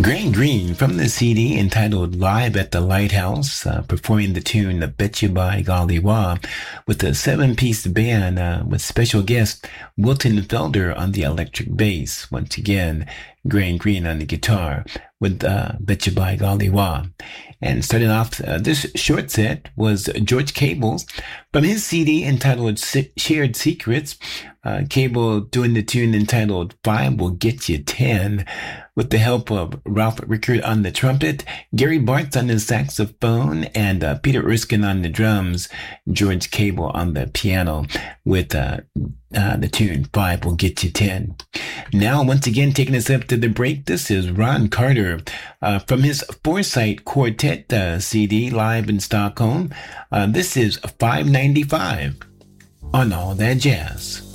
Grant Green from the CD entitled Live at the Lighthouse, performing the tune Bet You by Golly Wah with a seven-piece band with special guest Wilton Felder on the electric bass. Once again, Grant Green on the guitar with Bet You by Golly Wah. And starting off this short set was George Cable's from his CD entitled Shared Secrets. Cable doing the tune entitled 5 Will Get You 10 with the help of Ralph Rickard on the trumpet, Gary Bartz on the saxophone, and Peter Erskine on the drums, George Cable on the piano with the tune 5 Will Get You 10. Now, once again, taking us up to the break, this is Ron Carter from his Foresight Quartet CD live in Stockholm. This is 595 on All That Jazz.